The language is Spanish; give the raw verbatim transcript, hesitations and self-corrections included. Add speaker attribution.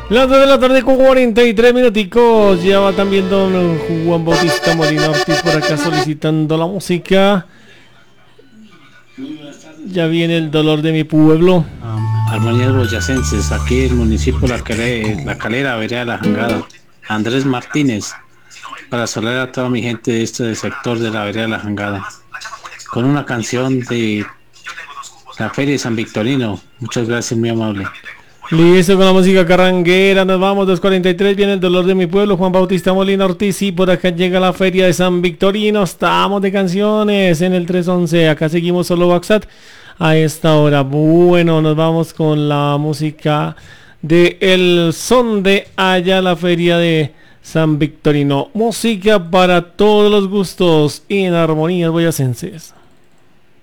Speaker 1: Las dos de la tarde con cuarenta y tres minuticos. Ya va también don Juan Bautista Molina Ortiz por acá solicitando la música. Ya viene el dolor de mi pueblo.
Speaker 2: Um, Armonías boyacenses, aquí el municipio La, Calera, La Calera, vereda La Jangada. Andrés Martínez, para saludar a toda mi gente de este sector de la vereda La Jangada, con una canción de la Feria de San Victorino. Muchas gracias, muy amable.
Speaker 1: Listo, con la música carranguera, nos vamos, dos cuarenta y tres, viene el dolor de mi pueblo, Juan Bautista Molina Ortiz, y por acá llega la Feria de San Victorino. Estamos de canciones en el tres once, acá seguimos solo WhatsApp a esta hora. Bueno, nos vamos con la música de El Son de Allá, la Feria de San Victorino. Música para todos los gustos en Armonías Boyacenses.